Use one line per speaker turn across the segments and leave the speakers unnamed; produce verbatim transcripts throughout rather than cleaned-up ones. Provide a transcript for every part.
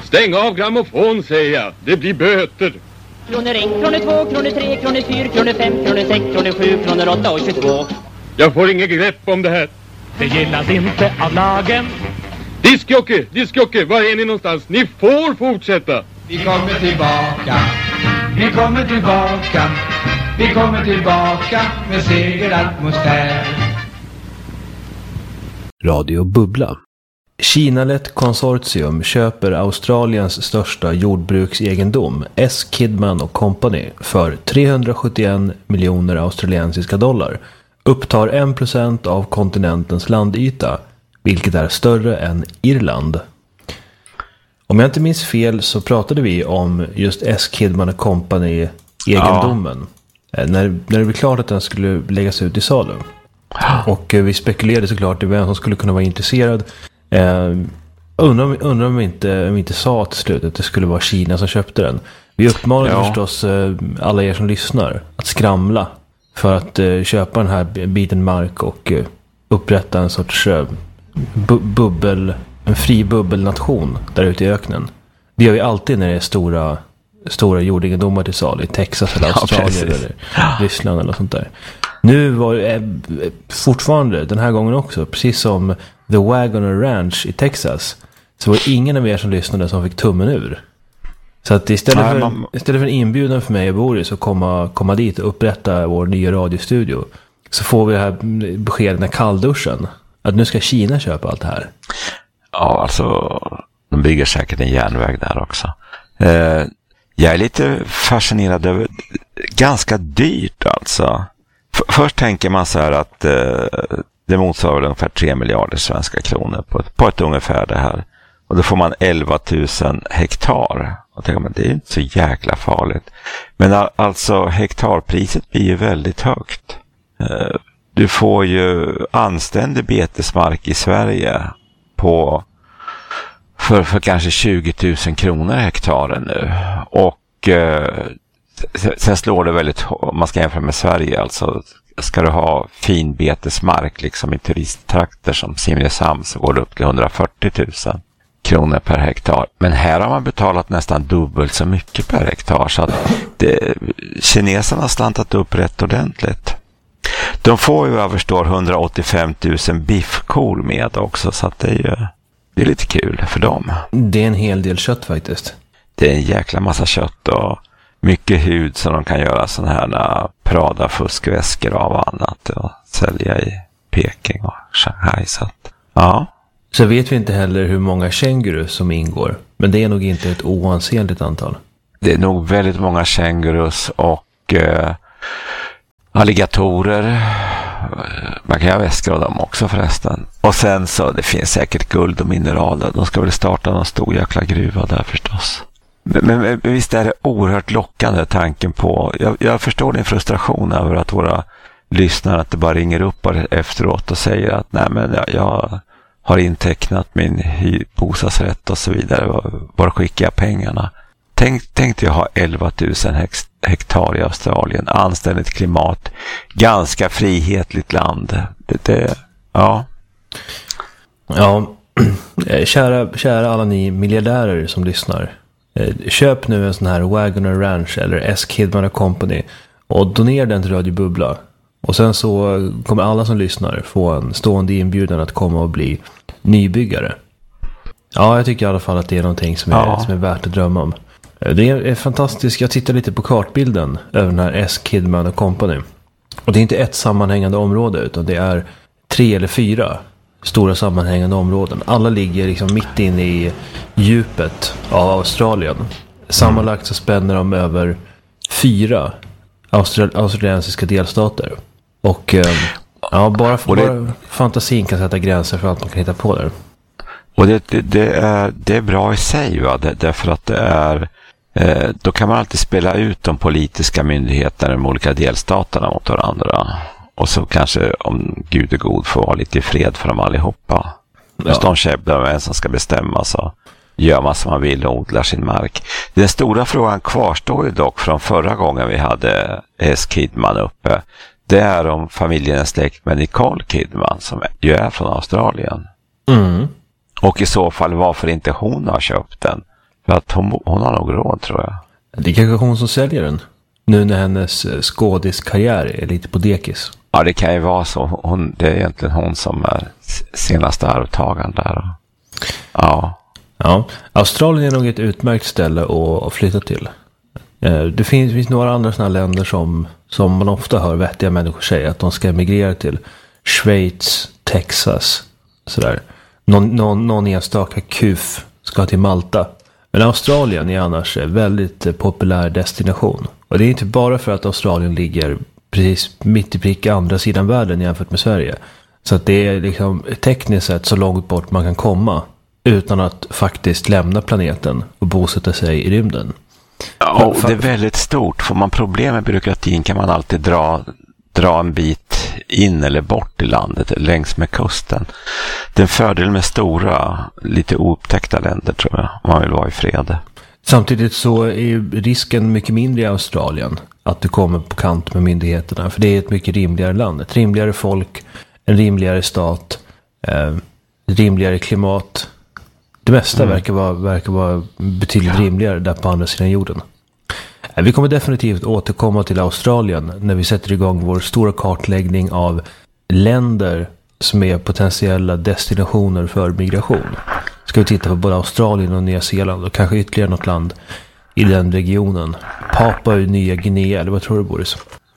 Stäng av grammofon, säger jag. Det blir böter.
Kronor en, kronor två, kronor tre, kronor fyra, kronor fem, kronor sex, kronor sju, kronor åtta och tjugotvå.
Jag får inget grepp om det här.
Det gillas inte av lagen.
Diskjocke, diskjocke, var är ni någonstans? Ni får fortsätta.
Vi kommer tillbaka, vi kommer tillbaka, vi kommer tillbaka med segeratmosfär.
Radio Bubbla. Kinalet Consortium köper Australiens största jordbruksegendom, S. Kidman och Company, för trehundrasjuttioen miljoner australiensiska dollar. Upptar en procent av kontinentens landyta, vilket är större än Irland. Om jag inte minns fel så pratade vi om just S. Kidman och Company-egendomen. Ja. När, när det blev klart att den skulle läggas ut i salu. Och vi spekulerade såklart i vem som skulle kunna vara intresserad. Eh, undrar, undrar om vi inte, om vi inte sa till slut att det skulle vara Kina som köpte den. Vi uppmanade ja. förstås eh, alla er som lyssnar att skramla för att eh, köpa den här biten mark och eh, upprätta en sorts eh, bu- bubbel, en fri bubbelnation där ute i öknen. Det gör vi alltid när det är stora, stora jordegendomar till sal i Texas eller Australien ja, eller Ryssland eller sånt där. Nu var det fortfarande, den här gången också, precis som The Wagoner Ranch i Texas, så var det ingen av er som lyssnade som fick tummen ur. Så att istället för, Nej, man... istället för en inbjudan för mig och Boris att komma, komma dit och upprätta vår nya radiostudio, så får vi det här beskedet när kallduschen att nu ska Kina köpa allt det här.
Ja, alltså de bygger säkert en järnväg där också. Eh, jag är lite fascinerad över, ganska dyrt alltså. Först tänker man så här att eh, det motsvarar ungefär tre miljarder svenska kronor på ett, på ett ungefär det här. Och då får man elva tusen hektar. Och tänker man, det är inte så jäkla farligt. Men alltså hektarpriset blir ju väldigt högt. Eh, du får ju anständig betesmark i Sverige på för, för kanske tjugo tusen kronor hektaren nu. Och eh, sen slår det väldigt, om man ska jämföra med Sverige, alltså ska du ha fin betesmark liksom i turisttrakter som Simrishamn, så går det upp till hundrafyrtio tusen kronor per hektar. Men här har man betalat nästan dubbelt så mycket per hektar, så att det, kineserna har slantat upp rätt ordentligt. De får ju, jag förstår, hundraåttiofem tusen biffkor med också, så att det är ju det är lite kul för dem.
Det är en hel del kött faktiskt.
Det är en jäkla massa kött och mycket hud som de kan göra sådana här Prada-fuskväskor av och annat och sälja i Peking och Shanghai. Så att, ja.
Så vet vi inte heller hur många känguru som ingår, men det är nog inte ett oansenligt antal.
Det är nog väldigt många kängurus och eh, alligatorer. Man kan ha väskor av dem också förresten. Och sen så, det finns säkert guld och mineraler. De ska väl starta någon stor jäkla gruva där förstås. Men, men, men visst är det oerhört lockande tanken på, jag, jag förstår din frustration över att våra lyssnare att det bara ringer upp efteråt och säger att nej men jag, jag har intecknat min bostadsrätt och så vidare, var, var skickar jag pengarna? Tänk, tänkte jag ha elva tusen hektar i Australien, anständigt klimat, ganska frihetligt land. Det, det, ja.
Ja, kära, kära alla ni miljardärer som lyssnar. Köp nu en sån här Wagoner Ranch eller S. Kidman och Company och donera den till Radio Bubbla. Och sen så kommer alla som lyssnar få en stående inbjudan att komma och bli nybyggare. Ja, jag tycker i alla fall att det är någonting som är, ja. som är värt att drömma om. Det är fantastiskt. Jag tittar lite på kartbilden över den här S. Kidman och Company. Och det är inte ett sammanhängande område, utan det är tre eller fyra stora sammanhängande områden. Alla ligger liksom mitt inne i djupet av Australien. Sammanlagt så spänner de över fyra austral- australiensiska delstater. Och ja, bara, för, det, bara fantasin kan sätta gränser för allt man kan hitta på där.
Och det, det, det, är, det är bra i sig, va? Det, därför att det är eh, då kan man alltid spela ut de politiska myndigheterna i de olika delstaterna mot varandra. Och så kanske, om Gud är god, får vara lite i fred för dem allihopa. Ja. Just de käbblar med en som ska bestämma, så gör man som man vill och odlar sin mark. Den stora frågan kvarstår ju dock från förra gången vi hade S. Kidman uppe. Det är om familjen är släkt med Nicole Kidman, som ju är från Australien.
Mm.
Och i så fall varför inte hon har köpt den. För att hon, hon har nog råd, tror jag.
Det är kanske hon som säljer den. Nu när hennes skådiskarriär är lite på dekis.
Ja, det kan ju vara så. Hon, det är egentligen hon som är senaste arvtagaren där. Ja.
Ja, Australien är nog ett utmärkt ställe att, att flytta till. Det finns, finns några andra sådana länder som, som man ofta hör vettiga människor säga att de ska emigrera till. Schweiz, Texas, sådär. Någon, någon, någon enstaka kuf ska till Malta. Men Australien är annars en väldigt populär destination. Och det är inte bara för att Australien ligger precis mitt i prick andra sidan världen jämfört med Sverige. Så att det är liksom tekniskt sett så långt bort man kan komma utan att faktiskt lämna planeten och bosätta sig i rymden.
Ja, det är väldigt stort. Får man problem med byråkratin kan man alltid dra, dra en bit in eller bort i landet längs med kusten. Det är en fördel med stora, lite oupptäckta länder, tror jag, om man vill vara i fred.
Samtidigt så är ju risken mycket mindre i Australien att du kommer på kant med myndigheterna. För det är ett mycket rimligare land. Ett rimligare folk, en rimligare stat, eh, rimligare klimat. Det mesta mm. verkar, vara, verkar vara betydligt ja. rimligare där på andra sidan jorden. Eh, vi kommer definitivt återkomma till Australien när vi sätter igång vår stora kartläggning av länder som är potentiella destinationer för migration. Ska vi titta på både Australien och Nya Zeeland och kanske ytterligare något land i den regionen. Papua Nya Guinea, eller vad tror du, Boris?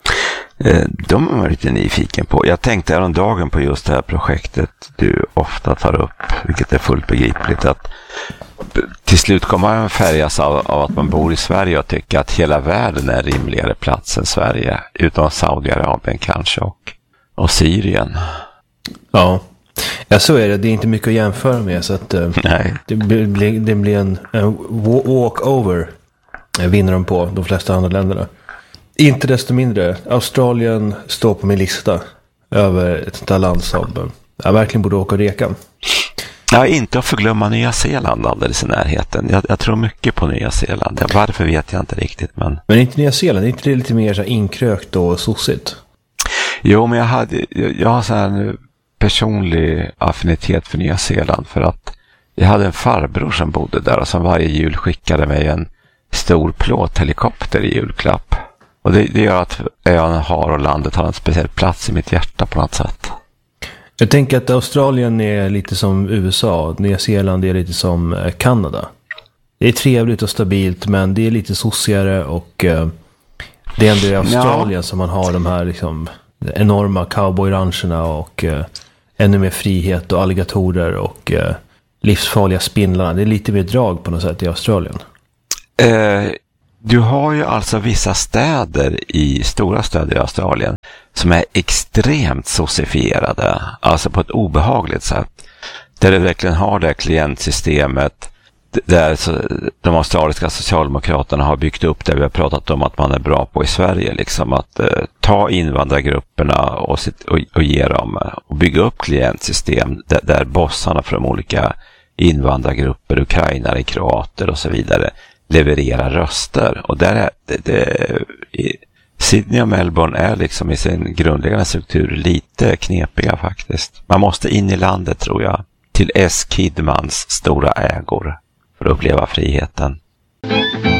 De är man lite nyfiken på. Jag tänkte häromdagen på just det här projektet du ofta tar upp, vilket är fullt begripligt, att till slut kommer man färgas av, av att man bor i Sverige och tycker att hela världen är rimligare plats än Sverige, utom Saudiarabien kanske och, och Syrien.
Ja. Ja, så är det. Det är inte mycket att jämföra med, så att uh,
Nej.
Det, blir, det blir en, en walk-over vinner de på de flesta andra länderna. Inte desto mindre, Australien står på min lista över ett sånt där land som jag verkligen borde åka och reka.
Ja, inte att förglömma Nya Zeeland alldeles i närheten. Jag, jag tror mycket på Nya Zeeland. Varför vet jag inte riktigt. Men,
men inte Nya Zeeland, är inte det lite mer så inkrökt och sossigt?
Jo, men jag, hade, jag, jag har så här nu personlig affinitet för Nya Zeeland, för att jag hade en farbror som bodde där och som varje jul skickade mig en stor plåthelikopter i julklapp. Och det, det gör att ön har och landet har en speciell plats i mitt hjärta på något sätt.
Jag tänker att Australien är lite som U S A, Nya Zeeland är lite som Kanada. Det är trevligt och stabilt, men det är lite sossigare och uh, det är ändå i Australien ja. som man har de här liksom enorma cowboyrancherna och uh, ännu mer frihet och alligatorer och uh, livsfarliga spindlarna. Det är lite mer drag på något sätt i Australien.
Eh, du har ju alltså vissa städer i stora städer i Australien som är extremt socifierade, alltså på ett obehagligt sätt. Där du verkligen har det klientsystemet där de australiska socialdemokraterna har byggt upp det vi har pratat om att man är bra på i Sverige, liksom att eh, ta invandrargrupperna och, sitt, och, och ge dem och bygga upp klientsystem där, där bossarna från olika invandrargrupper, ukrainare, kroater och så vidare levererar röster. Och där är det, det, i Sydney och Melbourne är liksom i sin grundläggande struktur lite knepiga faktiskt. Man måste in i landet, tror jag, till S. Kidmans stora ägor för att uppleva friheten.